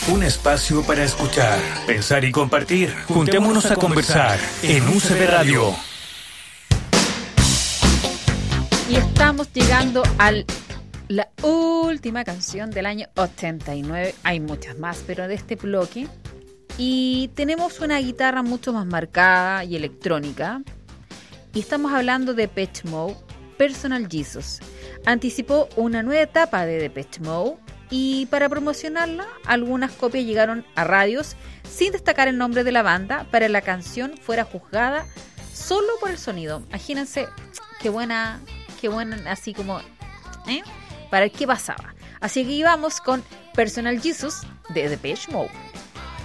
Un espacio para escuchar, pensar y compartir. Juntémonos a conversar en UCB Radio. Y estamos llegando a la última canción del año 89. Hay muchas más, pero de este bloque. Y tenemos una guitarra mucho más marcada y electrónica. Y estamos hablando de Depeche Mode, Personal Jesus. Anticipó una nueva etapa de Depeche Mode. Y para promocionarla, algunas copias llegaron a radios sin destacar el nombre de la banda para que la canción fuera juzgada solo por el sonido. Imagínense qué buena, así como, para ver qué pasaba. Así que íbamos con Personal Jesus de Depeche Mode.